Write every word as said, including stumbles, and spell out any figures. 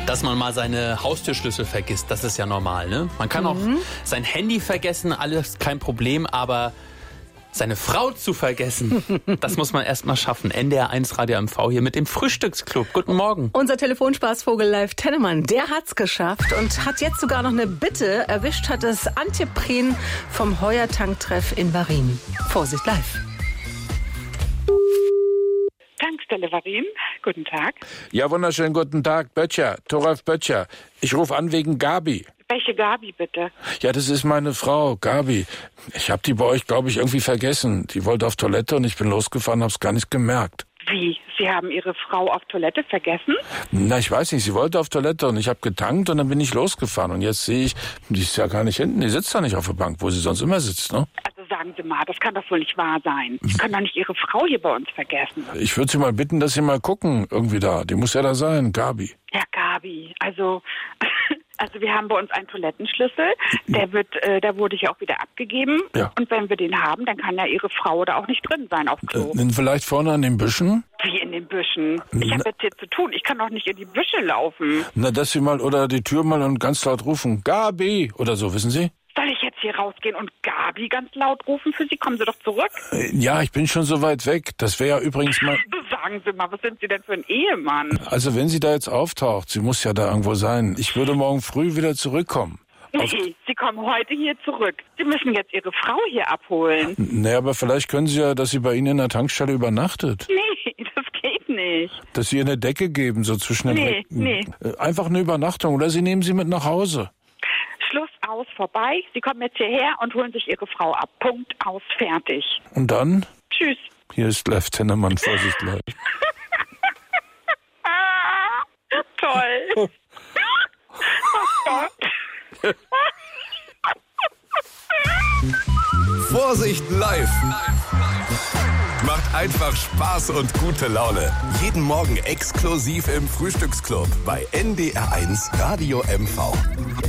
Dass man mal seine Haustürschlüssel vergisst, das ist ja normal, ne? Man kann Mhm. auch sein Handy vergessen, alles kein Problem, aber seine Frau zu vergessen, das muss man erst mal schaffen. N D R eins Radio M V hier mit dem Frühstücksclub. Guten Morgen. Unser Telefonspaßvogel Live Tennemann, der hat's geschafft und hat jetzt sogar noch eine Bitte. Erwischt hat es Antje Prehn vom Heuertank-Treff in Varin. Vorsicht live. Tankstelle Varin, guten Tag. Ja, wunderschönen guten Tag, Böttcher, Thoralf Böttcher. Ich rufe an wegen Gabi. Welche Gabi bitte? Ja, das ist meine Frau, Gabi. Ich habe die bei euch, glaube ich, irgendwie vergessen. Die wollte auf Toilette und ich bin losgefahren, hab's gar nicht gemerkt. Wie? Sie haben Ihre Frau auf Toilette vergessen? Na, ich weiß nicht, sie wollte auf Toilette und ich habe getankt und dann bin ich losgefahren. Und jetzt sehe ich, die ist ja gar nicht hinten, die sitzt da nicht auf der Bank, wo sie sonst immer sitzt, ne? Also sagen Sie mal, das kann doch wohl nicht wahr sein. Sie können doch nicht Ihre Frau hier bei uns vergessen. Ich würde sie mal bitten, dass sie mal gucken, irgendwie da. Die muss ja da sein, Gabi. Ja, Gabi, also... Also wir haben bei uns einen Toilettenschlüssel, der wird, äh, der wurde hier auch wieder abgegeben. Ja. Und wenn wir den haben, dann kann ja Ihre Frau da auch nicht drin sein auf Klo. Äh, vielleicht vorne an den Büschen? Wie in den Büschen? Ich habe jetzt hier zu tun, ich kann doch nicht in die Büsche laufen. Na, dass sie mal, oder die Tür mal und ganz laut rufen, Gabi, oder so, wissen Sie? Soll ich jetzt hier rausgehen und Gabi ganz laut rufen für Sie? Kommen Sie doch zurück. Äh, ja, ich bin schon so weit weg. Das wäre ja übrigens mal... Sagen Sie mal, was sind Sie denn für ein Ehemann? Also wenn sie da jetzt auftaucht, sie muss ja da irgendwo sein. Ich würde morgen früh wieder zurückkommen. Nee, Sie kommen heute hier zurück. Sie müssen jetzt Ihre Frau hier abholen. Nee, aber vielleicht können Sie ja, dass sie bei Ihnen in der Tankstelle übernachtet. Nee, das geht nicht. Dass Sie ihr eine Decke geben, so zwischen den Nee, Ecken. nee. Äh, Einfach eine Übernachtung oder Sie nehmen sie mit nach Hause. Schluss, aus, vorbei. Sie kommen jetzt hierher und holen sich Ihre Frau ab. Punkt, aus, fertig. Und dann? Tschüss. Hier ist Live Tennemann, Vorsicht live. Toll. Oh Gott. Vorsicht live. Macht einfach Spaß und gute Laune. Jeden Morgen exklusiv im Frühstücksclub bei N D R eins Radio M V.